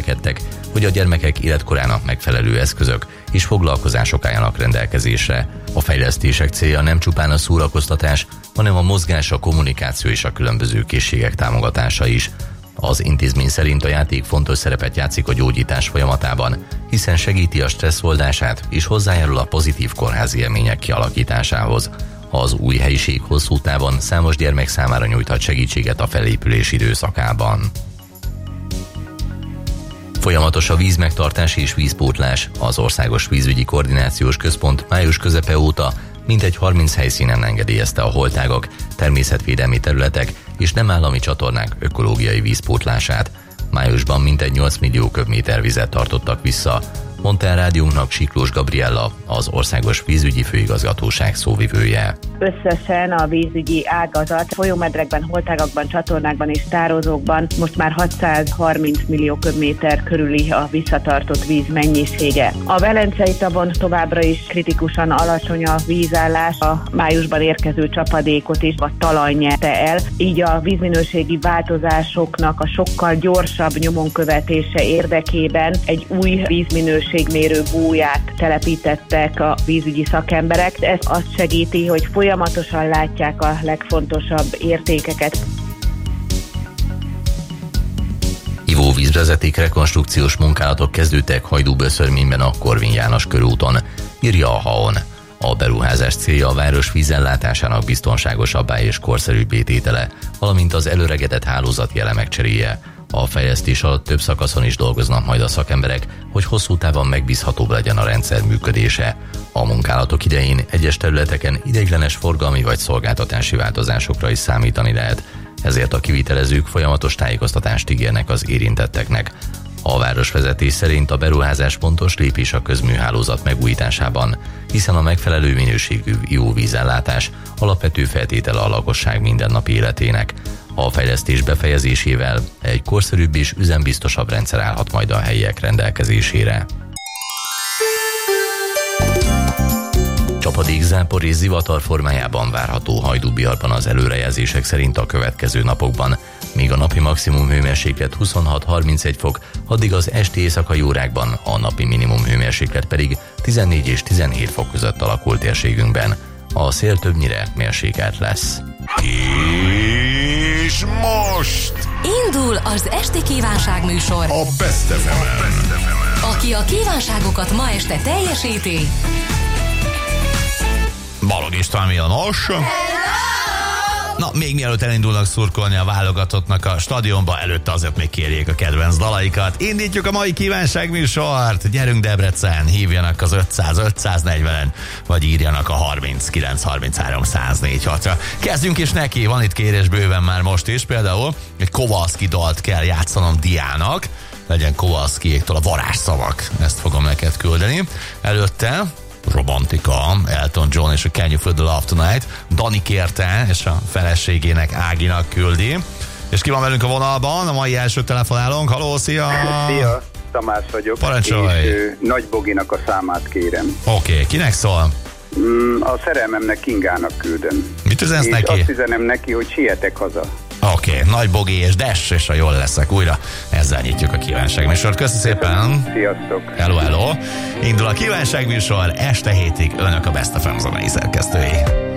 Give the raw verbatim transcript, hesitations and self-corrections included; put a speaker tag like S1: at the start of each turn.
S1: törekedtek, hogy a gyermekek életkorának megfelelő eszközök és foglalkozások álljanak rendelkezésre. A fejlesztések célja nem csupán a szórakoztatás, hanem a mozgás, a kommunikáció és a különböző készségek támogatása is. Az intézmény szerint a játék fontos szerepet játszik a gyógyítás folyamatában, hiszen segíti a stresszoldását és hozzájárul a pozitív kórházi élmények kialakításához. Az új helyiség hosszú távon számos gyermek számára nyújthat segítséget a felépülés időszakában. Folyamatos a vízmegtartás és vízpótlás. Az Országos Vízügyi Koordinációs Központ május közepe óta mintegy harminc helyszínen engedélyezte a holtágak, természetvédelmi területek és nem állami csatornák ökológiai vízpótlását. Májusban mintegy nyolc millió köbméter vizet tartottak vissza, mondta el rádiónknak Siklós Gabriella, az Országos Vízügyi Főigazgatóság szóvivője.
S2: Összesen a vízügyi ágazat folyómedrekben, holtágakban, csatornákban és tározókban most már hatszázharminc millió köbméter körüli a visszatartott víz mennyisége. A Velencei tavon továbbra is kritikusan alacsony a vízállás, a májusban érkező csapadékot is a talaj nyerte el, így a vízminőségi változásoknak a sokkal gyorsabb nyomon követése érdekében egy új vízminőségmérő búját telepítettek a vízügyi szakemberek. Ez azt segíti, hogy folyamatosan látják a legfontosabb értékeket.
S1: Ivóvízvezeték rekonstrukciós munkálatok kezdődtek Hajdúböszörményben a Korvin János körúton, írja a há o en. A beruházás célja a város vízellátásának biztonságosabbá és korszerűbbé tétele, valamint az előregedett hálózati elemek cseréje. A fejlesztés alatt több szakaszon is dolgoznak majd a szakemberek, hogy hosszú távon megbízhatóbb legyen a rendszer működése. A munkálatok idején egyes területeken ideiglenes forgalmi vagy szolgáltatási változásokra is számítani lehet, ezért a kivitelezők folyamatos tájékoztatást ígérnek az érintetteknek. A városvezetés szerint a beruházás fontos lépés a közműhálózat megújításában, hiszen a megfelelő minőségű ivóvízellátás alapvető feltétele a lakosság mindennapi életének. A fejlesztés befejezésével egy korszerűbb és üzembiztosabb rendszer állhat majd a helyiek rendelkezésére. Csapadék, zápor és zivatar formájában várható Hajdú-Biharban az előrejelzések szerint a következő napokban, míg a napi maximum hőmérséklet huszonhat-harmincegy fok, addig az esti éjszakai órákban a napi minimum hőmérséklet pedig tizennégy és tizenhét fok között alakul térségünkben. A szél többnyire mérsékelt lesz.
S3: És most
S4: indul az esti kívánság műsor
S3: a Best ef emen.
S4: Aki a kívánságokat ma este teljesíti,
S5: Balog István Milanos. Na, még mielőtt elindulnak szurkolni a válogatottnak a stadionba, előtte azért még kérjék a kedvenc dalaikat. Indítjuk a mai kívánságműsort. Gyerünk Debrecen, hívjanak az ötszáz ötszáznegyvenen, vagy írjanak a harminckilenc harminchárom száz négyvenhatra. Kezdjünk is neki, van itt kérés bőven már most is. Például egy Kowalski dalt kell játszanom Diának. Legyen Kowalskiéktól a varázsszavak. Ezt fogom neked küldeni. Előtte romantika, Elton John és a Can You Feel the Love Tonight. Dani kérte, és a feleségének, Áginak küldi. És ki van velünk a vonalban? A mai első telefonálónk. Haló, szia!
S6: Szia, Tamás vagyok.
S5: Parancsolj!
S6: És ö, Nagy Boginak a számát kérem.
S5: Oké, okay. Kinek szól?
S6: Mm, a szerelmemnek, Kingának küldöm.
S5: Mit üzensz
S6: és
S5: neki?
S6: azt üzenem neki, hogy sietek haza.
S5: Oké, okay. Nagy Bogi és Des, és a jól leszek újra. Ezzel nyitjuk a kívánságműsort. Köszi szépen!
S6: Sziasztok!
S5: Hello, hello! Indul a kívánságműsor, este hétig önök a Best ef em zenei szerkesztői.